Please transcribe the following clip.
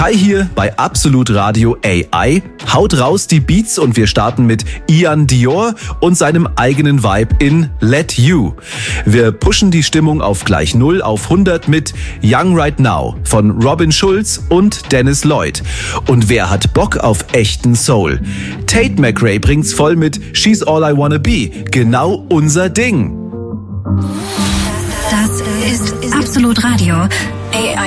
Hi hier bei Absolut Radio AI. Haut raus die Beats und wir starten mit Ian Dior und seinem eigenen Vibe in Let You. Wir pushen die Stimmung auf gleich 0 auf 100 mit Young Right Now von Robin Schulz und Dennis Lloyd. Und wer hat Bock auf echten Soul? Tate McRae bringt's voll mit She's All I Wanna Be. Genau unser Ding. Das ist Absolut Radio AI.